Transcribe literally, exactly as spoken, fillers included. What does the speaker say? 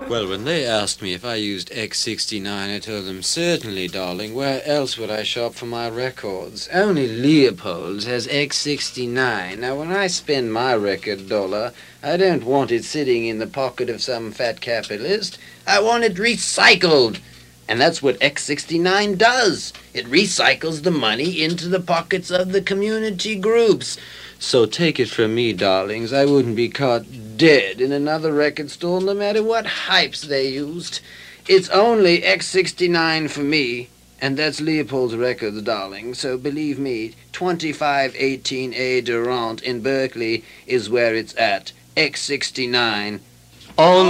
Well, when they asked me if I used X sixty-nine, I told them, certainly, darling. Where else would I shop for my records? Only Leopold's has X sixty-nine. Now, when I spend my record dollar, I don't want it sitting in the pocket of some fat capitalist. I want it recycled. And that's what X sixty-nine does. It recycles the money into the pockets of the community groups. So take it from me, darlings, I wouldn't be caught dead in another record store no matter what hypes they used. It's only X sixty-nine for me, and that's Leopold's Records, darling. So believe me, twenty-five eighteen A Durant in Berkeley is where it's at. X sixty-nine. On